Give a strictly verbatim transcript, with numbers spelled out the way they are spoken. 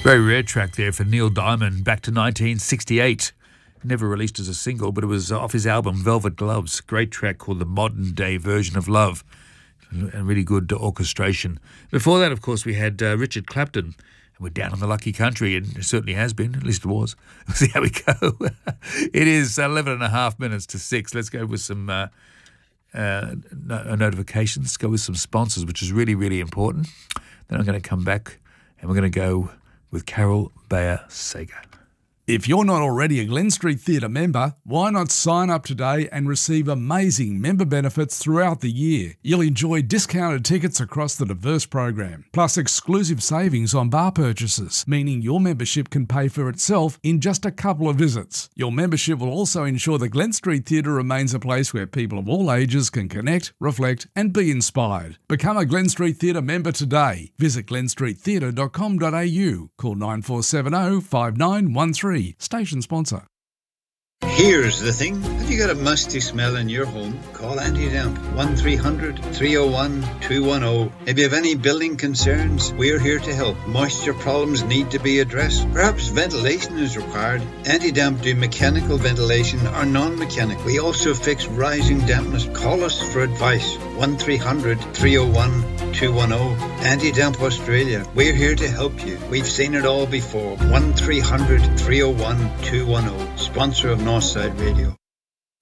Very rare track there for Neil Diamond, back to nineteen sixty-eight. Never released as a single, but it was off his album Velvet Gloves. Great track called The Modern Day Version of Love. And really good orchestration. Before that, of course, we had uh, Richard Clapton. And we're down in the lucky country, and it certainly has been, at least it was. We'll see how we go. It is eleven and a half minutes to six. Let's go with some uh, uh, no- notifications. Let's go with some sponsors, which is really, really important. Then I'm going to come back, and we're going to go with Carol Bayer-Sager. If you're not already a Glen Street Theatre member, why not sign up today and receive amazing member benefits throughout the year? You'll enjoy discounted tickets across the diverse program, plus exclusive savings on bar purchases, meaning your membership can pay for itself in just a couple of visits. Your membership will also ensure the Glen Street Theatre remains a place where people of all ages can connect, reflect and be inspired. Become a Glen Street Theatre member today. Visit glen street theatre dot com dot a u. Call nine four seven zero, five nine one three. Station sponsor. Here's the thing. Have you got a musty smell in your home? Call Anti-Damp. one three hundred, three oh one, two one oh. If you have any building concerns, we're here to help. Moisture problems need to be addressed. Perhaps ventilation is required. Anti-Damp do mechanical ventilation or non-mechanical. We also fix rising dampness. Call us for advice. one three hundred, three oh one, two one oh. Anti-Damp Australia. We're here to help you. We've seen it all before. one three hundred, three oh one, two one oh. Sponsor of Northside Radio.